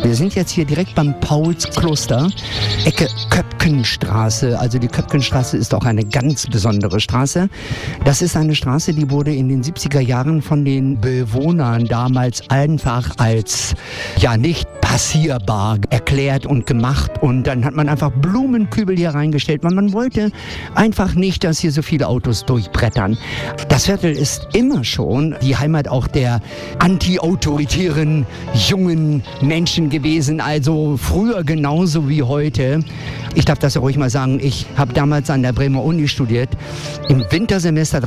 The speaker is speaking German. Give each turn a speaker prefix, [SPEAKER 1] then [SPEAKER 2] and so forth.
[SPEAKER 1] Wir sind jetzt hier direkt beim Paulskloster, Ecke Köpkenstraße. Also die Köpkenstraße ist auch eine ganz besondere Straße. Das ist eine Straße, die wurde in den 70er Jahren von den Bewohnern damals einfach als nicht passierbar erklärt und gemacht. Und dann hat man einfach Blumenkübel hier reingestellt, weil man wollte einfach nicht, dass hier so viele Autos durchbrettern. Das Viertel ist immer schon die Heimat auch der anti-autoritären jungen Menschen gewesen, also früher genauso wie heute. Ich darf das ja ruhig mal sagen, ich habe damals an der Bremer Uni studiert, im Wintersemester